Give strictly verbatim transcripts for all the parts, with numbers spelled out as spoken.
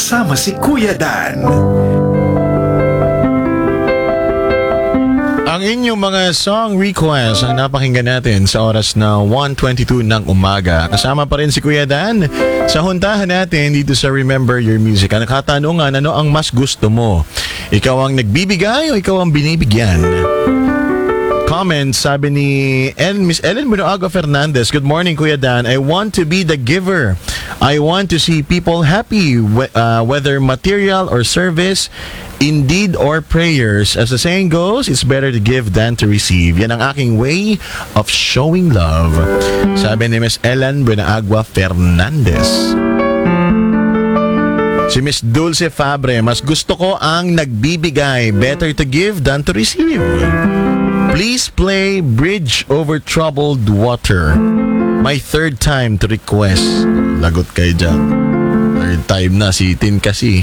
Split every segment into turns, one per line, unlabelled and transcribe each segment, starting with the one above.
kasama si Kuya Dan.
Ang inyong mga song requests ang napakinggan natin sa oras na one twenty-two ng umaga. Kasama pa rin si Kuya Dan sa huntahan natin dito sa Remember Your Music. Ang katanungan, ano ang mas gusto mo? Ikaw ang nagbibigay o ikaw ang binibigyan? Comment, sabi ni El, Miss Ellen Bunoaga Fernandez. Good morning, Kuya Dan. I want to be the giver. I want to see people happy, uh, whether material or service, in deed or prayers. As the saying goes, it's better to give than to receive. Yan ang aking way of showing love. Sabi ni Miss Ellen Bunoaga Fernandez. Si Miss Dulce Fabre, mas gusto ko ang nagbibigay. Better to give than to receive. Please play Bridge Over Troubled Water. My third time to request. Lagot kayo dyan. Third time na si Tin kasi.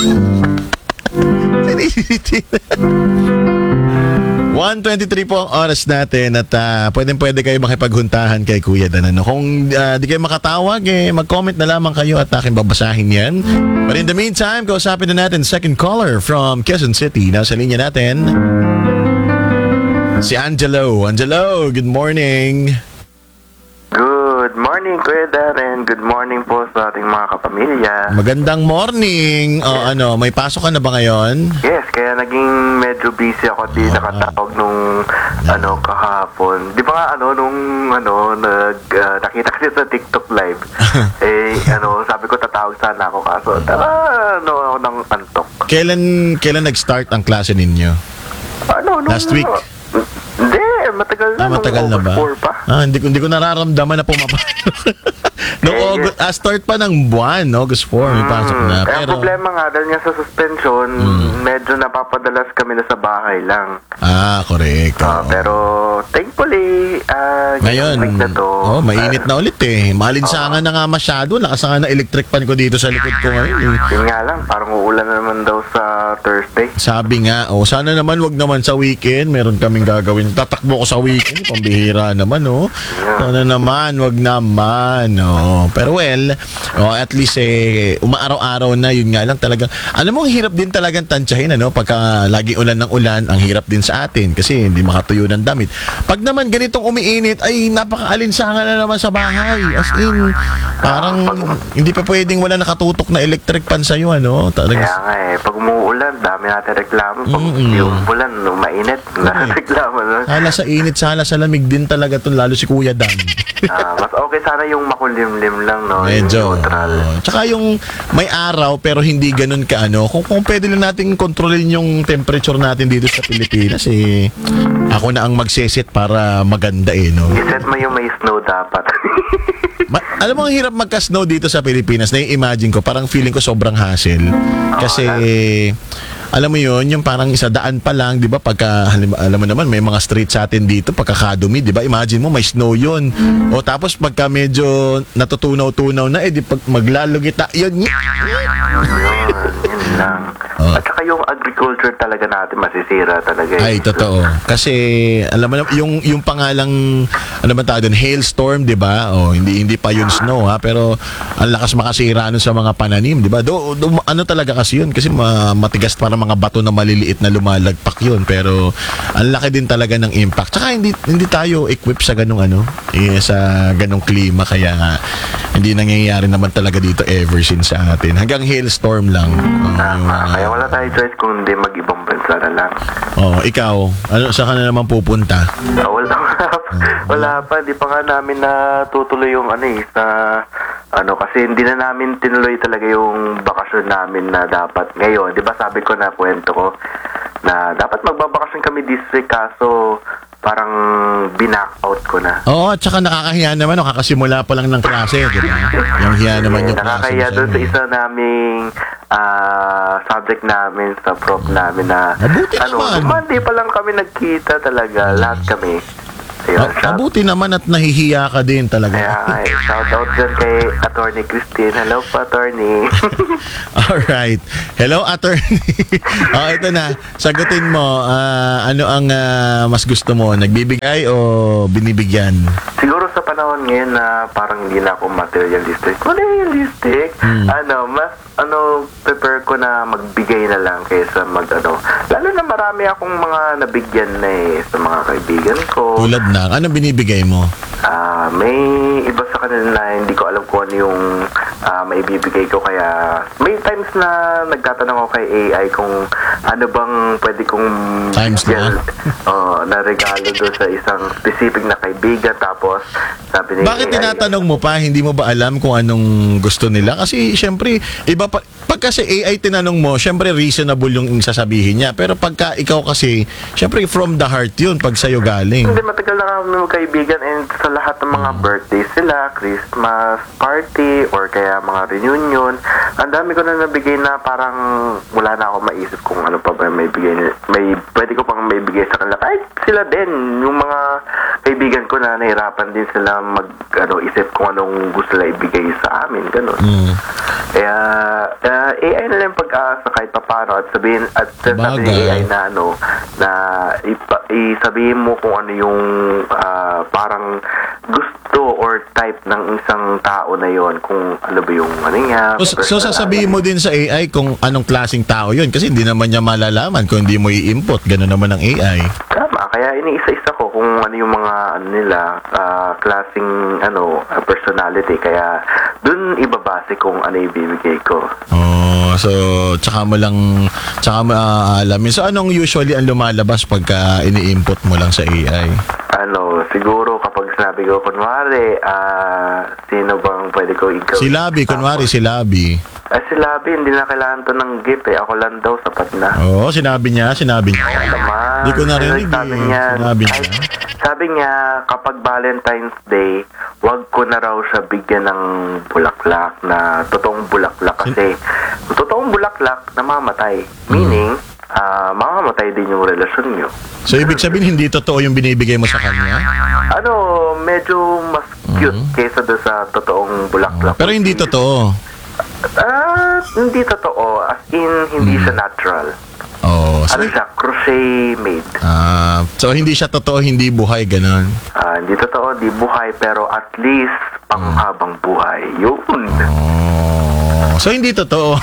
one twenty-three po ang oras natin at uh, pwedeng-pwede kayo makipaghuntahan kay Kuya Dan. Ano? Kung uh, di kayo makatawag, eh, mag-comment na lamang kayo at aking babasahin yan. But in the meantime, kausapin na natin second caller from Quezon City. Nasa linya natin, si Angelo. Angelo, good morning.
Good morning, Kuya Dan, and good morning po sa ating mga kapamilya.
Magandang morning. O yes. Ano, may pasok ka na ba ngayon?
Yes, kaya naging medyo busy ako di
oh,
nakatawag nung
ah.
ano kahapon. Di ba nga ano nung ano nag uh, nakita kasi sa TikTok live. eh ano, sabi ko tatawag sana ako kaso ah, ano ako ng antok.
Kailan kailan nag-start ang klase ninyo?
Ano, nung,
Last week?
Hindi, matagal na.
Ah, matagal na ba?
Pa.
Ah, hindi ko hindi ko nararamdaman na pumapasok. No,
eh,
August, ah, start pa ng buwan, August four, may pasok na.
Mm,
Pero
ang problema nga, dahil nga sa suspension, mm. medyo napapadalas kami na sa bahay lang.
Ah, correct.
Uh, pero, thankfully, uh,
ngayon,
week na to,
oh, mainit uh, na ulit eh. Malinsangan uh, na nga masyado. Lakas na nga na electric fan ko dito sa likod ko ngayon. Eh.
Yun nga lang, parang uulan na naman daw sa Thursday.
Sabi nga, oh, sana naman wag naman sa weekend. Meron kaming gagawin. Tatakbo ko sa weekend. Pambihira naman, oh. Yeah. Sana naman, wag naman, oh. Pero well, oh, at least eh, umaaraw-araw na, yun nga lang talaga. Alam mo, ang hirap din talagang tansyahin, ano? Pagka lagi ulan ng ulan, ang hirap din sa atin kasi hindi makatuyo ng damit. Pag naman ganitong umiinit, ay napaka-alinsangan na naman sa bahay. As in, parang hindi pa pwedeng wala nakatutok na electric fan sa'yo, ano? Talaga.
Kaya nga eh, pag umuulan, dami natin reklamo. Pag
Mm-mm.
yung ulan, mainit, nakareklamo. No?
Hala sa init, hala sa lamig din talaga to, lalo si Kuya Dan.
Ah, mas okay sana yung makulimlim lang, no?
Medyo.
Yung neutral.
Oh. Tsaka yung may araw pero hindi ganun ka ano. Kung, kung pwede lang natin kontrolin yung temperature natin dito sa Pilipinas eh, ako na ang magseset para maganda eh, no?
I-set mo yung may snow dapat.
Ma- alam mo, ang hirap magka-snow dito sa Pilipinas. Na-imagine ko, parang feeling ko sobrang hassle. Kasi, alam mo yun, yung parang isa daan pa lang, di ba? Pagka, alam mo naman, may mga street sa atin dito, pagkakadumi, di ba? Imagine mo, may snow yun. O tapos, pagka medyo natutunaw-tunaw na, eh, di pag maglalugita, yun,
yun, yun lang.
Oh.
At saka yung agriculture talaga natin masisira talaga.
Ay, totoo. Kasi, alam mo na, yung, yung pangalang, ano ba tawag doon, hailstorm, di ba? O, hindi, hindi pa yun snow, ha? Pero, ang lakas makasira nun sa mga pananim, di ba? Do, do, ano talaga kasi yun? Kasi ma, matigas para mga bato na maliliit na lumalagpak yun. Pero, ang laki din talaga ng impact. Tsaka, hindi, hindi tayo equipped sa ganung ano, eh, sa ganung klima. Kaya nga, hindi nangyayari naman talaga dito ever since sa atin. Hanggang hailstorm lang. Uh,
Tama. Uh, kaya wala tayo choice kung hindi mag-ibang bansa na lang.
Oh, ikaw, ano, saan ka na naman pupunta?
Uh, wala, wala pa. Di pa nga namin natutuloy yung ano eh, sa ano, kasi hindi na namin tinuloy talaga yung bakasyon namin na dapat ngayon. Di ba sabi ko na kwento ko na dapat magbabakasyon kami this week kaso parang binack out ko na.
Oo, at saka nakakahiya naman, no, kakasimula pa lang ng klase, di ba? Yung hiya naman yung klase.
Nakakahiya doon sa isa naming uh, subject namin, sa prof namin na
mabuti
ano,
naman.
Monday pa lang kami nagkita talaga, lahat kami. Ayun,
Ma- mabuti naman at nahihiya ka din talaga.
Kaya, shout out dyan kay Attorney Christine. Hello po, Attorney.
Alright. Hello, Attorney. Oh, ito na. Sagutin mo, uh, ano ang uh, mas gusto mo? Nagbibigay o binibigyan?
Siguro sa panahon ngayon na parang hindi na ako materialistic. Materialistic?
Hmm.
Ano, mas, ano, prepare ko na magbigay na lang kaysa mag, ano. Lalo na marami akong mga nabigyan na eh, sa mga kaibigan ko.
Tulad na, ano binibigay mo?
Ah, may iba sa kanila na hindi ko alam kung ano yung ah, maibibigay ko, kaya may times na nagtatanong ako kay A I kung ano bang pwede kong
Times
bigyan,
na?
oh, na regalo doon sa isang specific na kaibigan. Tapos sabi ni
Bakit
A I,
tinatanong mo pa? Hindi mo ba alam kung anong gusto nila? Kasi syempre, iba pa, pag kasi A I tinanong mo, syempre reasonable yung sasabihin niya. Pero pagka ikaw kasi, syempre from the heart yun, pag sa'yo galing.
Hindi, matagal na kami magkaibigan, and sa lahat ng mga birthdays sila, Christmas party, or kaya mga reunion, ang dami ko na nabigay na parang wala na ako maisip kung ano pa ba may bigay, may pwede ko pang may bigay sa kanila. Kahit sila din, yung mga kaibigan ko na nahirapan din sila mag, ano, isip kung anong gusto nila ibigay sa amin, ganun.
Mm.
Kaya, uh, A I na lang pag-asa kahit pa paano, at sabihin, at sabihin
Bagay.
A I na ano, na ipa, isabihin mo kung ano yung ah, parang gusto or type ng isang tao na yon, kung ano ba yung ano niya.
So, so sasabihin mo din sa A I kung anong klaseng tao yun kasi hindi naman niya malalaman kung hindi mo i-input. Ganun naman ang A I.
Tama, kaya iniisa-isa ko kung ano yung mga ano nila, ah, klaseng ano, ah, personality, kaya dun ibabase kung ano ibibigay ko.
Oh, so tsaka mo lang tsaka mo ah, alamin. So anong usually ang lumalabas pagka ini-input mo lang sa A I?
Ano, siguro kapag sinabi ko, kunwari, ah, sino bang pwede ko ikaw?
Si Labi, kunwari si Labi.
Ah, si Labi, hindi na kailangan to ng gift eh. Ako lang daw, sapat na.
Oo, sinabi niya, sinabi niya.
Naman.
Di ko narinig
Sabi
eh.
niya,
Sinabi niya.
ay, sabi niya, kapag Valentine's Day, wag ko na raw siya bigyan ng bulaklak, na totoong bulaklak. Kasi, totoong bulaklak, namamatay. Meaning, ah, mamamatay din yung relasyon niyo.
So ibig sabihin hindi totoo yung binibigay mo sa kanya?
Ano, medyo mas cute kaysa doon sa totoong bulaklak.
Pero hindi totoo.
Ah, hindi totoo. As in, hindi siya natural.
Oh, so,
Ano siya? Crochet made.
ah, so hindi siya totoo, hindi buhay ganun.
Ah, hindi totoo, di buhay, pero at least panghabang buhay. Yun.
Oh, so hindi totoo.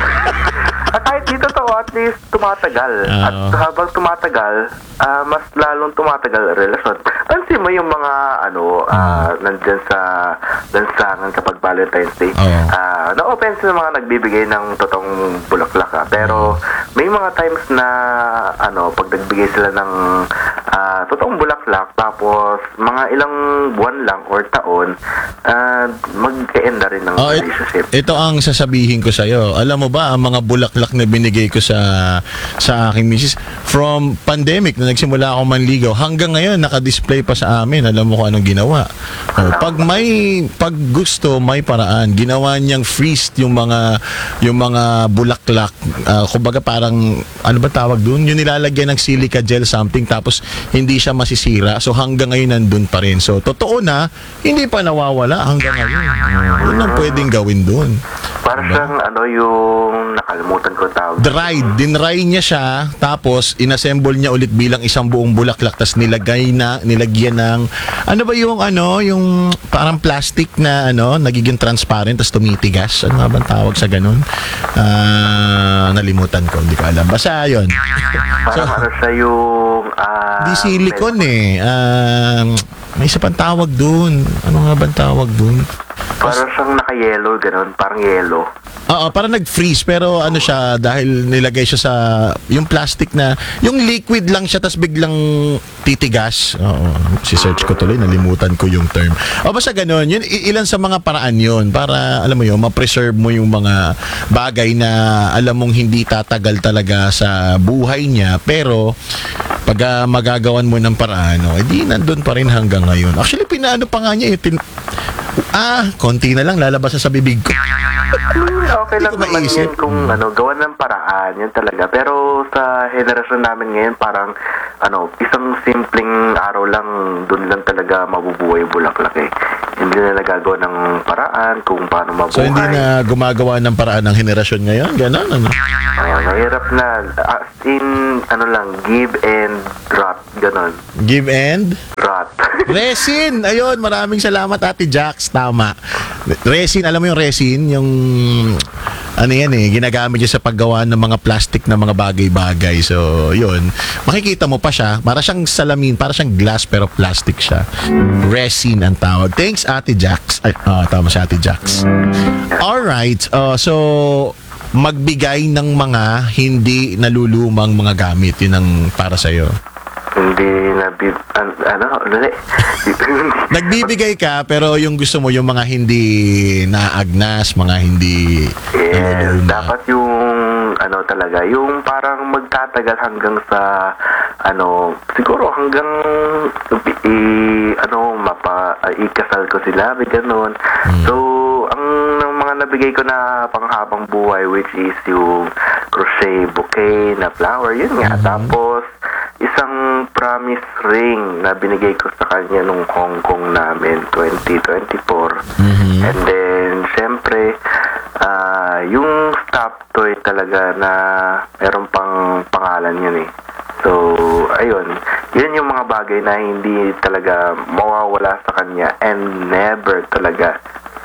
At kahit di totoo, at least tumatagal.
Ah.
At habang tumatagal, ah, mas lalong tumatagal ang relasyon. Pansin mo yung mga, ano, ah, nandyan sa lansangan kapag Valentine's Day.
Oo.
Ah, no offense sa mga nagbibigay ng totoong bulaklak, ah. Pero may mga times na, ano, pag nagbigay sila ng ah, totoong bulaklak, tapos mga ilang buwan lang or taon, ah, mag-e-end na rin ng
Oh, it-
relationship.
ito ang sasabihin ko sa iyo. Alam mo ba ang mga bulaklak na binigay ko sa sa aking misis from pandemic na nagsimula ako manligaw hanggang ngayon naka-display pa sa amin. Alam mo kung anong ginawa. Oh, pag may pag gusto may paraan. Ginawa niyang freeze yung mga yung mga bulaklak. Ah, kumbaga parang ano ba tawag doon? Yung nilalagyan ng silica gel something tapos hindi siya masisira. So hanggang ngayon nandun pa rin. So totoo na hindi pa nawawala hanggang ngayon. Yun ang pwedeng gawin doon.
Para siyang ano yung nakalimutan ko tawag.
Dried, dinry niya siya, tapos inassemble niya ulit bilang isang buong bulaklak, tapos nilagay na, nilagyan ng, ano ba yung ano, yung parang plastic na ano, nagiging transparent, tapos tumitigas. Ano nga bang tawag sa ganun? Ah, nalimutan ko, hindi ko alam. Basta yun.
Parang ano siya yung ah,
Di silicone eh. Ah, may isa pang tawag dun. Ano nga bang tawag dun?
Parang siyang naka-yellow, ganun. Parang yellow.
Oo, parang nag-freeze pero ano siya dahil nilagay siya sa yung plastic na yung liquid lang siya tas biglang titigas. Oo, si search ko tuloy nalimutan ko yung term. O basta ganoon, yun i- ilan sa mga paraan yun para alam mo yun, ma-preserve mo yung mga bagay na alam mong hindi tatagal talaga sa buhay niya pero pag ah, magagawan mo ng paraan, oh, edi nandun pa rin hanggang ngayon. Actually, pinaano pa nga niya, eh, tin- ah, konti na lang lalabas na sa bibig ko.
Hmm, okay lang
Hindi ko
naman
maisip.
yun kung ano, gawan ng paraan, yun talaga. Pero sa henerasyon namin ngayon, parang ano, isang simpleng araw lang, dun lang talaga mabubuhay bulaklak eh. hindi na nagagawa ng paraan kung paano mabuhay.
So hindi na gumagawa ng paraan ng henerasyon ngayon? Ganon, ano?
Uh, mahirap na. As in, ano lang, give and rot. Ganon.
Give and?
Rot.
Resin! Ayun, maraming salamat Ate Jax. Tama. Resin, alam mo yung resin? Yung, ano yan eh, ginagamit niya sa paggawa ng mga plastic na mga bagay-bagay. So, yun. Makikita mo pa siya. Para siyang salamin, para siyang glass pero plastic siya. Resin ang tawag. Thanks Ate Jax. Ay, ah, tama si Ate Jax. Alright. Uh, so, magbigay ng mga hindi nalulumang mga gamit. Yun ang para sa'yo.
Hindi na, an, ano, dali.
Nagbibigay ka pero yung gusto mo yung mga hindi naagnas, mga hindi
Yes,
naluluma.
dapat yung ano talaga, yung parang magtatagal hanggang sa ano, siguro hanggang i, ano, mapa uh, ikasal ko sila, may ganun.
Hmm.
So, ang ang mga nabigay ko na panghabang buhay which is yung crochet bouquet na flower, yun nga.
Hmm.
Tapos isang promise ring na binigay ko sa kanya nung Hong Kong namin twenty twenty-four.
Mhm.
And then syempre ah yung stop toy talaga na meron pang pangalan yun eh. So ayun, yun yung mga bagay na hindi talaga mawawala sa kanya and never talaga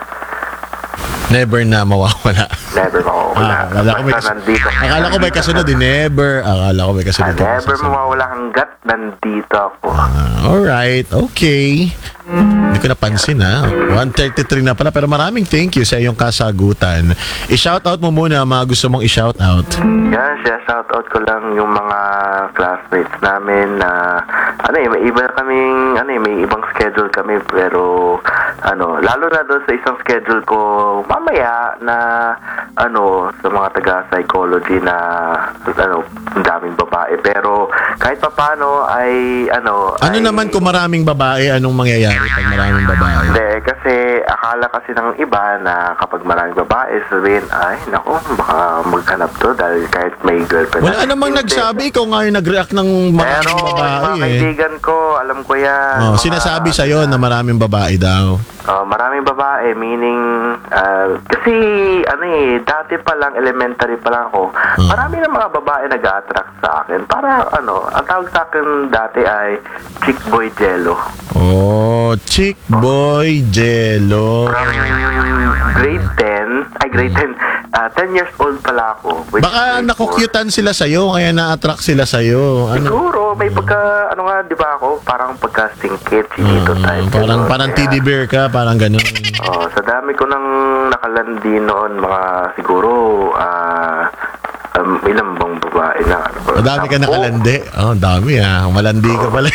Never na mawawala.
never mawawala.
Ah, akala ko may
Basta
kas-
nandito.
akala ko may kasunod eh. Never. Akala ko may
Ah,
kasunod.
never mawawala hanggat nandito ako.
Ah, alright. Okay. Hindi ko napansin ha. one thirty-three na pala. Pero maraming thank you sa iyong kasagutan. I-shoutout mo muna ang mga gusto mong i-shoutout.
Yan, siya shoutout ko lang yung mga classmates namin na ano eh, may iba kaming ano eh, may ibang schedule kami pero ano, lalo na doon sa isang schedule ko mamaya na ano, sa mga taga-psychology na ano, ang daming babae pero kahit papano ay ano
Ano
ay,
naman kung maraming babae, anong mangyayari pag maraming babae?
Hindi, kasi akala kasi ng iba na kapag maraming babae, sabihin, ay, naku, baka maghanap to dahil kahit may girlfriend.
Wala
na.
namang
Hindi.
nagsabi, ikaw nga yung nag-react ng
Pero,
maraming
yung
babae
mga
eh.
kaibigan ko, alam ko yan.
Oh,
Mga-
sinasabi sa'yo na maraming babae daw.
Oh, maraming babae, meaning, ah, kasi, ano eh, dati pa lang, elementary pa lang ako,
Hmm.
marami na mga babae nag-attract sa akin. Para, ano, ang tawag sa akin dati ay chick boy jello.
Oh, chick boy jello.
From grade ten, ay grade ten, ah, ten years old pala ako. which
Baka
is
nakukyutan sila sa'yo, kaya na-attract sila sa'yo. Ano?
Siguro, may pagka, ano nga, di ba ako, parang pagka-stingkit, chinito
Mm,
type.
parang
ganun.
parang
Kaya,
teddy bear ka, parang ganun.
Oh, sa dami ko nang nakalandi noon, mga siguro, ah, um, ilang bang babae na. Ano, ba?
Madami ka
Sampo.
nakalandi. Oh, dami ah. Malandi ka pala.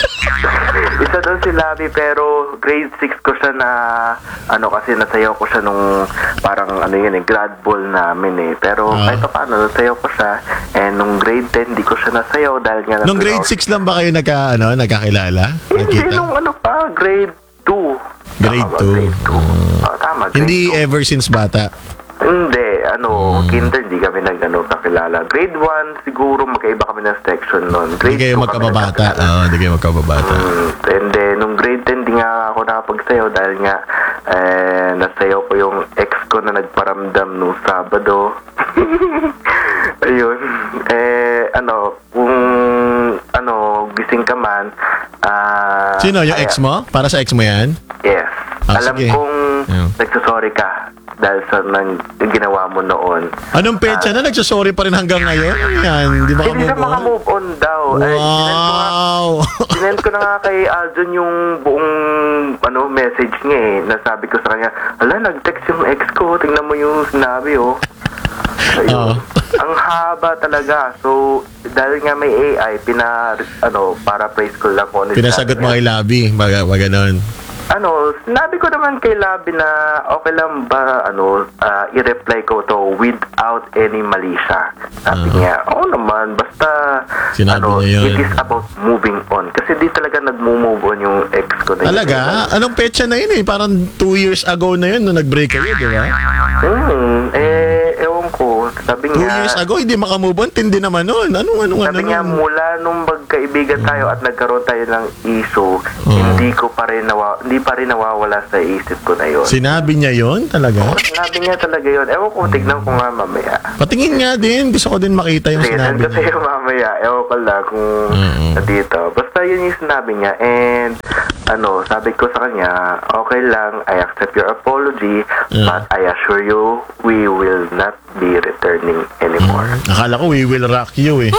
Isa doon si Labi, pero grade six ko siya na, ano kasi, nasayaw ko siya nung, parang ano yun eh, grad ball namin eh. Pero
Ah.
kahit pa paano, nasayaw ko siya. And nung grade ten, di ko siya nasayaw dahil nga
Nung
nasayaw-
grade six lang ba kayo nagka, ano, nagkakilala?
Hindi,
Nakita?
nung ano pa, grade two.
Grade
Tama ba?
two.
Grade two. Ah, tama, grade
Hindi
two.
ever since bata.
Hindi, ano,
Hmm.
kinder, hindi kami nag, ano, kakilala. Grade one, siguro magkaiba kami ng section nun.
Hindi
Grade
kayo
two kami
magkababata.
nagkakilala.
Oo, hindi kayo magkababata.
Mm, and then, nung grade ten, di nga ako nakapagsayaw dahil nga, eh, nasayaw ko yung ex ko na nagparamdam nung Sabado. Ayun. Eh, ano, kung, ano, gising ka man, ah...
Sino? Yung
kaya-
ex mo? Para sa ex mo yan?
Yes.
Ah,
Alam
sige.
kong
Yeah.
nagsasorry ka dahil sa nang ginawa mo noon.
Anong petsa na? Nagsasorry pa rin hanggang ngayon? Ano yan? Hindi ba
Hindi na
ka-move on?
makamove on daw. Eh, sinend ko nga-
Wow!
Sinend ko na nga kay Aljon yung buong ano message niya eh. Nasabi ko sa kanya, ala, nag-text yung ex ko. Tingnan mo yung sinabi oh. Ayun.
Oo.
Ang haba talaga. So, dahil nga may A I, pina, ano, para praise ko lang kung ano
Pinasagot mo
sinabi
kay
niya.
Labi. Baga, baga nun.
Ano, sinabi ko naman kay Labi na okay lang ba, ano, ah, i-reply ko to without any mali siya. Sabi
Uh-huh.
niya, oo naman, basta,
Sinabi
ano,
niya yun.
it is about moving on. Kasi di talaga nag-move on yung ex ko na yun.
Talaga? Anong petsa na yun eh? Parang two years ago na yun nung nag-break kayo, di ba?
Hmm, eh, ewan ko. Sabi
Two
niya,
years ago, hindi makamove on. Tindi naman nun. Anong, anong,
sabi
ano
niya,
nun?
mula nung magkaibigan tayo at nagkaroon tayo ng issue, hindi ko pa rin nawa, hindi pa rin nawawala sa isip ko na yun.
Sinabi niya yon talaga?
Sinabi niya talaga yun. Ewan ko, tignan ko nga mamaya.
Patingin nga din. Gusto ko din makita yung
Sige,
sinabi
send ko
niya.
sa'yo mamaya. Ewan ko lang kung
Mm-mm.
dito. Basta yun yung sinabi niya. And, ano, sabi ko sa kanya, okay lang, I accept your apology,
Yeah.
but I assure you, we will not be returning anymore.
Akala ko we will rock you eh.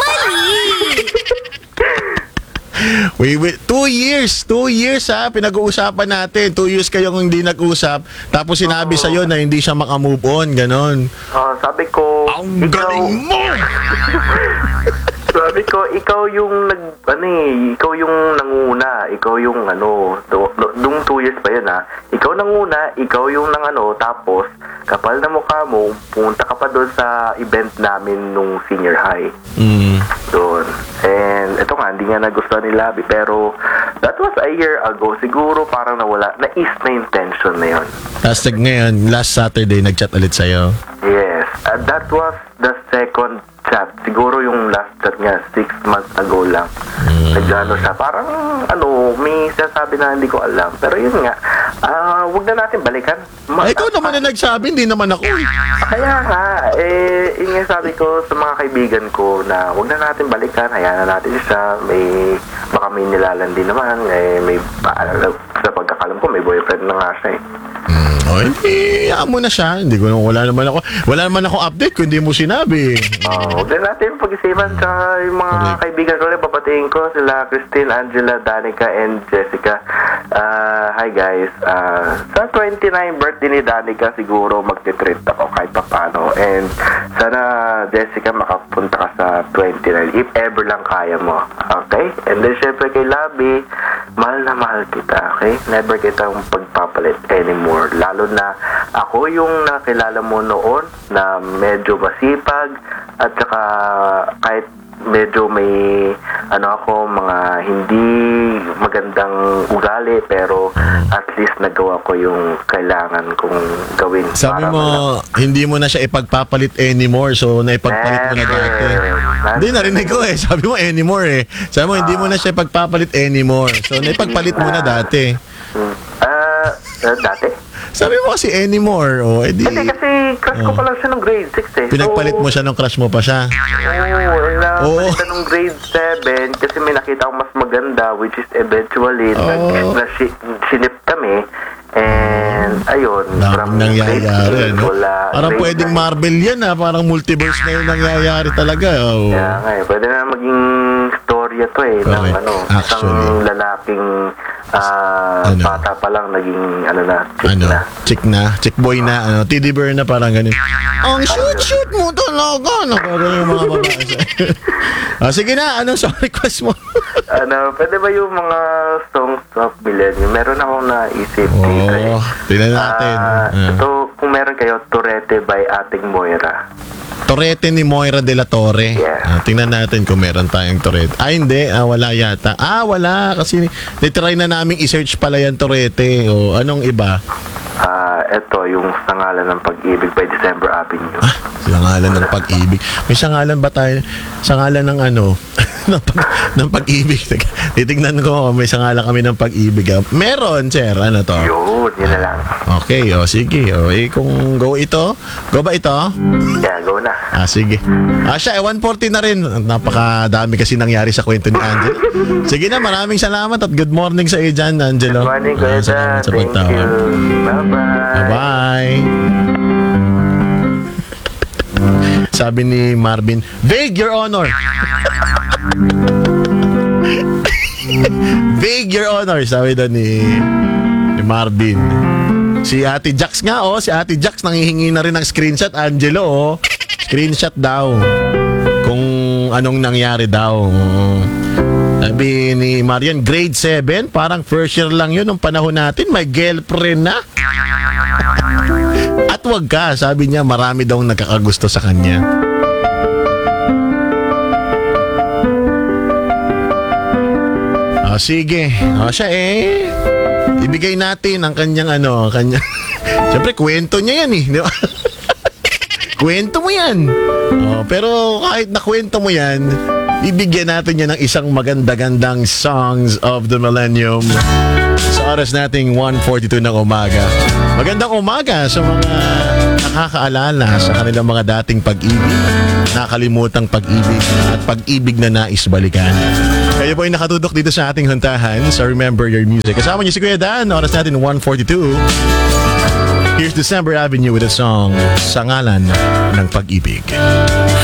We will, two years, two years ha, pinag-uusapan natin. Two years kayong hindi nag-usap, tapos sinabi sa'yo na hindi siya makamove on, ganon.
Ah, sabi ko,
Ang
ikaw,
galing mo!
sabi ko, ikaw yung nag, ano eh, ikaw yung nanguna, ikaw yung ano, do, do, dung two years pa yun ha, ikaw nanguna, ikaw yung nang ano, tapos, kapal na mukha mo, punta ka pa doon sa event namin nung senior high.
Mm.
Doon. And ito nga, hindi nga nagustuhan ni Labi, pero that was a year ago. Siguro parang nawala, na-is na yung tension na yun.
Tapos nag- ngayon, last Saturday, nag-chat ulit sa'yo.
Yes. And that was the second chat. Siguro yung last chat niya, six months ago lang.
Mm.
Nag-ano siya, parang ano, may sinasabi na hindi ko alam. Pero yun nga, ah, wag na natin balikan. Ma-
Ay, ikaw naman na nagsabi, hindi naman ako.
Kaya nga, eh, yun nga sabi ko sa mga kaibigan ko na huwag na natin balikan, hayaan na natin siya, may, baka may nilalandi naman, eh, may, sa pagkakalam ko, may boyfriend na nga siya eh.
Mm, oh, hindi, hayaan mo na siya. Hindi ko, wala naman ako, wala naman ako update kung hindi mo sinabi.
Oh, huwag na natin pag-isipan sa yung mga
Correct.
kaibigan ko ulit, papatingin ko sila Christine, Angela, Danica, and Jessica. Ah, hi guys. Ah, sa twenty-nine birthday ni Danica, siguro magte-treat ako kahit pa paano. And sana, Jessica, makapunta ka sa twenty-nine, if ever lang kaya mo. Okay? And then, syempre kay Labi, mahal na mahal kita. Okay? Never kitang pagpapalit anymore. Lalo na ako yung nakilala mo noon na medyo masipag at saka kahit medyo may ano ako, mga hindi magandang ugali, pero at least nagawa ko yung kailangan kong gawin.
Sabi
para
mo,
malang-
hindi mo na siya ipagpapalit anymore, so naipagpalit mo na
Never.
dati.
Never.
Hindi, narinig ko eh. Sabi mo anymore eh. Sabi mo, hindi mo na siya ipagpapalit anymore. So, naipagpalit mo na dati.
Hmm. Ah, uh, dati?
Sabi mo kasi anymore, oh, edi,
Hindi, kasi crush ko pa lang siya nung grade six eh.
pinagpalit
So,
mo siya nung crush mo pa siya.
Oo, na
Oo.
palitan nung grade seven kasi may nakita akong mas maganda, which is eventually
Oo.
nag, na shi- sinip kami. And ayun, from
Daming
grade
nangyayari,
eight,
ano?
wala,
Parang
grade
pwedeng
nine.
Marvel yan, ha? Parang multiverse na yung nangyayari talaga. Oh.
Kaya nga eh, pwede na maging storya to eh, ng
Correct.
ano, isang
Actually.
lalaking ah,
Ano?
bata pa lang naging ano na, chick
Ano,
na.
chick na, chick boy na, ano, teddy bear na parang ganun. Ang shoot-shoot mo talaga. Nakagano yung mga babae sa'yo. Ah, sige na, anong song request mo?
Ano, pwede ba yung mga songs of Millennium? Meron akong naisip dito eh.
Oo, tingnan natin.
Ah,
Ah.
ito, kung meron kayo, Turete by Ating Moira.
Torete ni Moira de la Torre.
Yeah.
Ah, tingnan natin kung meron tayong Torete. Ah, hindi. Ah, wala yata. Ah, wala. Kasi nitry na namin i-search pala yan Torete. O, anong iba?
Ah, ito, yung Sangalan ng Pag-ibig by December Avenue.
Ah, sangalan ng pag-ibig. May sangalan ba tayo? Sangalan ng ano? ng, pag- ng pag-ibig. Teka, titignan ko, may sangalan kami ng pag-ibig. Ah. Meron, sir. Ano to?
Yun, yun na lang.
Okay, o sige. O, eh, kung go ito, go ba ito?
Yeah, go na.
Ah, sige. Ah, siya, eh, one forty na rin. Napakadami kasi nangyari sa kwento ni Angelo. Sige na, maraming salamat at good morning sa iyo dyan, Angelo.
Good morning, Kuya
Ah, salamat
Dan.
sa
Thank
pagtawag.
you. Bye-bye.
Bye-bye. Sabi ni Marvin, vague, Your Honor. Vague, Your Honor. Sabi doon ni, ni Marvin. Si Ate Jax nga, oh. Si Ate Jax nangihingi na rin ng screenshot, Angelo, oh. Screenshot daw. Kung anong nangyari daw. Oo. Sabi ni Marian, grade seven, parang first year lang yun nung panahon natin, may girlfriend na. At wag ka, sabi niya, marami daw nakakagusto sa kanya. Ah, sige. Ah, siya eh. Ibigay natin ang kanyang ano, kanyang... Siyempre, kwento niya yan eh. Di ba? kwento mo yan. Oh, pero kahit nakwento mo yan, bibigyan natin yan ng isang maganda-gandang Songs of the Millennium sa oras nating one forty-two ng umaga. Magandang umaga sa mga nakakaalala sa kanilang mga dating pag-ibig, nakalimutang pag-ibig at pag-ibig na nais balikan. Kayo po ay nakatutok dito sa ating huntahan sa Remember Your Music. Kasama niyo si Kuya Dan, oras natin one forty-two. Here's December Avenue with a song Sa Ngalan ng Pag-ibig.